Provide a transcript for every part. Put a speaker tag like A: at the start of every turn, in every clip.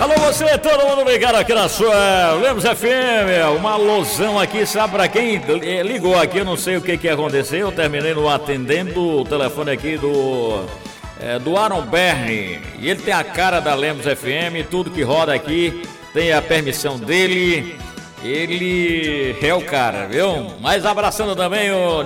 A: Alô você, todo mundo ligado aqui na sua Lemos FM, uma alusão aqui, sabe pra quem ligou aqui, eu não sei o que aconteceu, eu terminei no atendendo o telefone aqui do Aaron Berni, e ele tem a cara da Lemos FM, tudo que roda aqui tem a permissão dele, ele é o cara, viu? Mas abraçando também o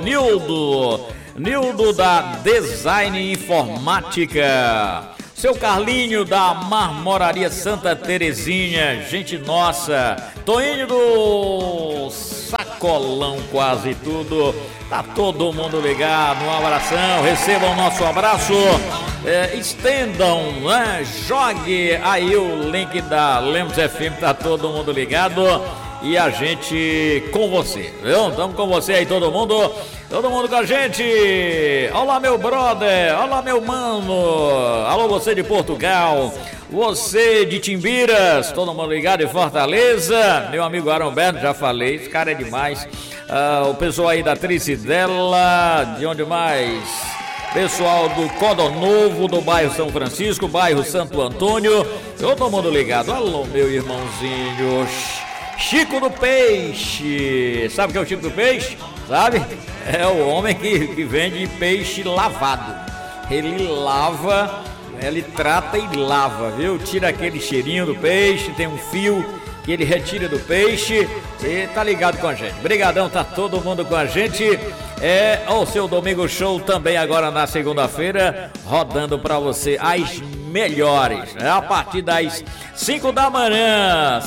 A: Nildo da Design Informática, seu Carlinho da Marmoraria Santa Terezinha, gente nossa, Toinho do Sacolão, quase tudo, tá todo mundo ligado, um abração, recebam o nosso abraço, estendam, né? Jogue aí o link da Lemos FM, tá todo mundo ligado e a gente com você, viu? Estamos com você aí, todo mundo com a gente. Olá meu brother, olá meu mano, alô você de Portugal, você de Timbiras, todo mundo ligado em Fortaleza, meu amigo Aaron Berno, já falei, esse cara é demais. O pessoal aí da Tricidela, de onde mais? Pessoal do Codonovo, do bairro São Francisco, bairro Santo Antônio, todo mundo ligado. Alô meu irmãozinho Chico do Peixe, sabe o que é o Chico do Peixe? Sabe? É o homem que vende peixe lavado. Ele lava, ele trata e lava, viu? Tira aquele cheirinho do peixe, tem um fio que ele retira do peixe e tá ligado com a gente. Brigadão, tá todo mundo com a gente. É o seu Domingo Show também agora na segunda-feira, rodando pra você as melhores, né? A partir das 5 da manhã,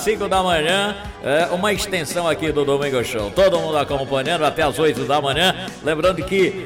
A: uma extensão aqui do Domingo Show, todo mundo acompanhando até as 8 da manhã, lembrando que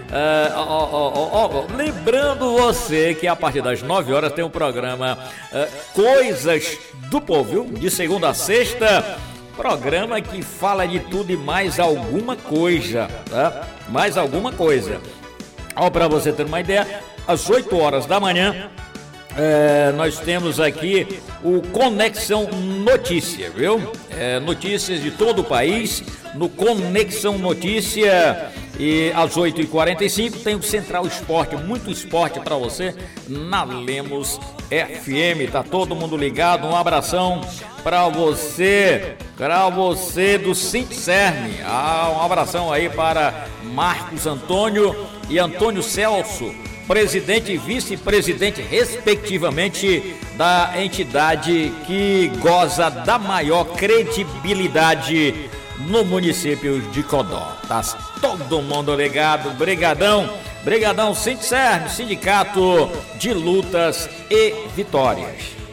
A: lembrando você que a partir das 9 horas tem um programa Coisas do Povo, viu? De segunda a sexta, programa que fala de tudo e mais alguma coisa, tá? Mais alguma coisa. Ó, pra você ter uma ideia, às 8 horas da manhã, nós temos aqui o Conexão Notícia, viu? Notícias de todo o país no Conexão Notícia. E às 8h45 tem o Central Esporte, muito esporte para você na Lemos FM. Tá todo mundo ligado, um abração para você do Sintcerne. Um abração aí para Marcos Antônio e Antônio Celso, presidente e vice-presidente, respectivamente, da entidade que goza da maior credibilidade no município de Codó. Tá todo mundo ligado, brigadão, Sintcerne, Sindicato de Lutas e Vitórias.